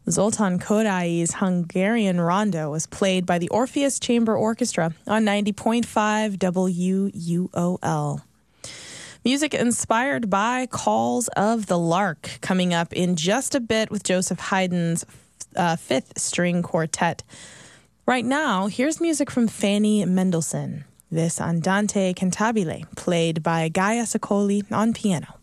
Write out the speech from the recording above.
Zoltan Kodai's Hungarian Rondo was played by the Orpheus Chamber Orchestra on 90.5 WUOL. Music inspired by Calls of the Lark, coming up in just a bit with Joseph Haydn's Fifth String Quartet. Right now, here's music from Fanny Mendelssohn. This Andante Cantabile, played by Gaia Saccoli on piano.